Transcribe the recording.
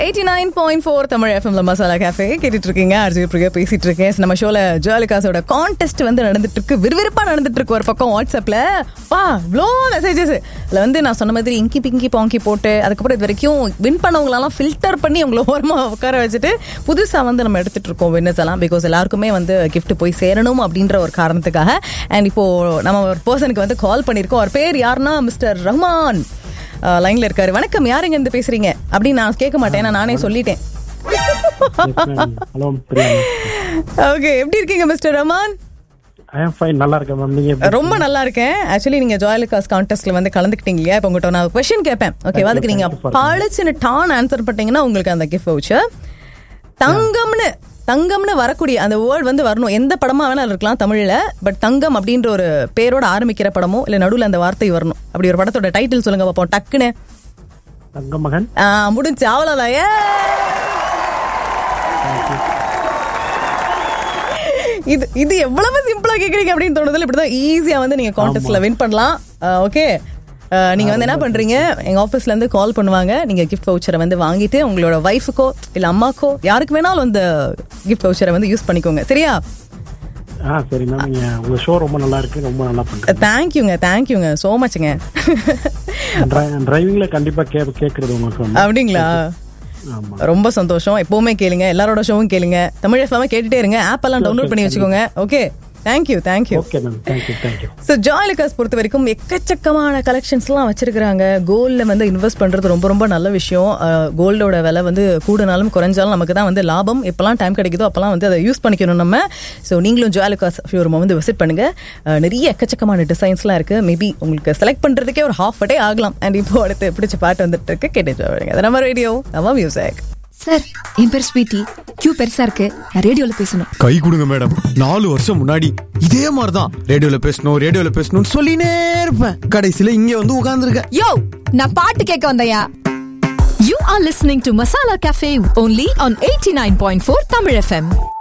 89.4 தமிழ் எஃப்எம்ல மசாலா கேஃபே கேட்டுட்டு இருக்கீங்க. அர்ஜுன் பிரியா பேசிட்டு இருக்கேன். நம்ம ஷோல ஜுவலிகாஸோட கான்டெஸ்ட் வந்து நடந்துட்டு இருக்கு, விறுவிறுப்பா நடந்துட்டு இருக்கு. ஒரு பக்கம் வாட்ஸ்அப்ல இவ்வளோ மெசேஜஸ் அதுல வந்து நான் சொன்ன மாதிரி இங்கி பிங்கி பாங்கி போட்டு அதுக்கப்புறம் இது வரைக்கும் வின் பண்ணவங்களெல்லாம் ஃபில்டர் பண்ணி உங்களை ஓரமா உட்கார வச்சுட்டு புதுசா வந்து நம்ம எடுத்துட்டு இருக்கோம் வின்னர்ஸ் எல்லாம். பிகாஸ் எல்லாருக்குமே வந்து கிஃப்ட் போய் சேரணும் அப்படின்ற ஒரு காரணத்துக்காக. அண்ட் இப்போ நம்ம ஒரு பர்சனுக்கு வந்து கால் பண்ணிருக்கோம். அவர் பேர் யாருன்னா மிஸ்டர் ரஹ்மான் லைன்ல இருக்காரு. வணக்கம், யாருங்க இருந்து பேசுறீங்க அப்படின்னு நான் கேட்க மாட்டேன், நானே சொல்லிட்டேன். ஓகே, எப்படி இருக்கீங்க மிஸ்டர் ரஹ்மான்? நல்லா இருக்கேன் மேம். நீங்க? ரொம்ப நல்லா இருக்கேன். ஆக்சுவலி நீங்க ஜுவலிகாஸ் கான்டெஸ்ட்ல வந்து கலந்துக்கிட்டீங்க இல்லையா? இப்போ உங்கள்கிட்ட நான் கொஸ்டின் கேட்பேன், ஓகேவா? அதுக்கு நீங்க பளிச்சுன்னு டான் ஆன்சர் பண்ணிட்டீங்கன்னா உங்களுக்கு அந்த கிஃப்ட் வவுச்சர். தங்கம்னு வரக்கூடிய அந்த வேர்ட் வந்து வரணும். எந்த படமா வேணாலும் இருக்கலாம் தமிழ்ல, பட் தங்கம் அப்படின்ற ஒரு பேரோட ஆரம்பிக்கிற படமோ இல்ல நடுவுல அந்த வார்த்தை வரணும். அப்படி ஒரு படத்தோட டைட்டில் சொல்லுங்க பாப்போம் டக்குன்னு. தங்கமகன். முடிஞ்சு, அவ்வளவுதான். இது எவ்வளவு சிம்பிளா கேக்குறீங்க அப்படின்னு தோணுதுல. இப்படிதான் ஈஸியா வந்து நீங்க கான்டெஸ்ட்ல வின் பண்ணலாம். ஓகே, நீங்க வந்து என்ன பண்றீங்க, எங்க ஆபீஸ்ல இருந்து கால் பண்ணுவாங்க. நீங்க கிஃப்ட் வவுச்சரை வந்து வாங்கிட்டு உங்களோட வைஃபுக்கோ இல்ல அம்மாக்கோ யாருக்கு வேணாலும் அந்த கிஃப்ட் வவுச்சரை வந்து யூஸ் பண்ணிக்கோங்க, சரியா? சரி மேம். நீங்க உங்க ஷோ ரொம்ப நல்லா இருக்கு, ரொம்ப நல்லா பண்றீங்க. தேங்க்யூங்க சோ மச்ங்க. டிரைவிங்ல கண்டிப்பா கேக்குறது உங்களுக்கு. அப்படிங்களா? ரொம்ப சந்தோஷம். எப்பவுமே கேளுங்க, எல்லாரோட ஷோவும் கேளுங்க. தமிழ் எஃப்எம் கேட்டுட்டே இருங்க. ஆப் எல்லாம் டவுன்லோட் பண்ணி வச்சுக்கோங்க. Okay, thank you. Okay ma'am, thank you. So ஜுவலிகாஸ் பொறுத்த வரைக்கும் எக்கச்சக்கமான கலெக்ஷன்ஸ்லாம் வச்சிருக்காங்க. கோல்ட்ல வந்து இன்வெஸ்ட் பண்றது ரொம்ப ரொம்ப நல்ல விஷயம். கோல்டோட விலை வந்து கூடுனாலும் குறைஞ்சாலும் நமக்கு தான் வந்து லாபம். எப்பெல்லாம் டைம் கிடைக்குதோ அப்பெல்லாம் வந்து அதை யூஸ் பண்ணிக்கணும் நம்ம. ஸோ நீங்களும் ஜுவலிகாஸ் ஷோரூமை வந்து விசிட் பண்ணுங்க. நிறைய எக்கச்சக்கமான டிசைன்ஸ்லாம் இருக்கு. மேபி உங்களுக்கு செலக்ட் பண்றதுக்கே ஒரு ஹாஃப் டே ஆகலாம். அண்ட் இப்போ அடுத்து பிடிச்ச பாட்டு வந்துட்டு இருக்கு, கேட்டு நம்ம ரேடியோ நம்ம மியூசிக். சார், என் பேர் ஸ்வீட்டி. கியூ பெருசா இருக்கு, நான் ரேடியோல பேசணும். கை கொடுங்க மேடம். 4 வருஷம் முன்னாடி இதே மாதிரிதான் ரேடியோல பேசணும்னு சொல்லினே இருப்பேன். கடைசியில இங்க வந்து உட்கார்ந்துருக்க. யோ, நான் பாட்டு கேட்க வந்தயா. You are listening to Masala Cafe only on 89.4 Tamil FM.